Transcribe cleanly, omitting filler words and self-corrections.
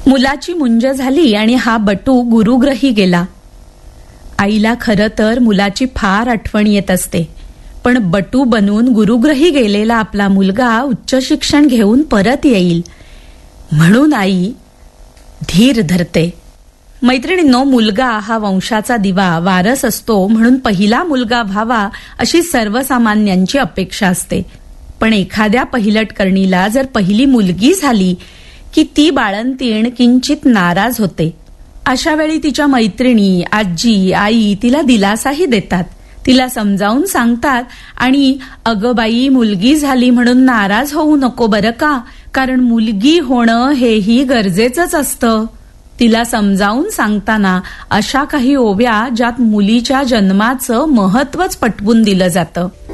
मुलाची मुंज झाली आणि हा बटू गुरुग्रही गेला. आईला खरं तर मुलाची फार आठवण येत असते, पण बटू बनून गुरुग्रही गेलेला आपला मुलगा उच्च शिक्षण घेऊन परत येईल म्हणून आई धीर धरते. मैत्रिणींनो, मुलगा हा वंशाचा दिवा, वारस असतो म्हणून पहिला मुलगा व्हावा अशी सर्वसामान्यांची अपेक्षा असते. पण एखाद्या पहिलटकरणीला जर पहिली मुलगी झाली की ती बाळंतीण किंचित नाराज होते. अशा वेळी तिच्या मैत्रिणी, आजी, आई तिला दिलासाही देतात, तिला समजावून सांगतात आणि अगं बाई, मुलगी झाली म्हणून नाराज होऊ नको बरं का, कारण मुलगी होणं हेही गरजेचंच असतं. तिला समजावून सांगताना अशा काही ओव्या ज्यात मुलीच्या जन्माचं महत्वच पटवून दिलं जातं.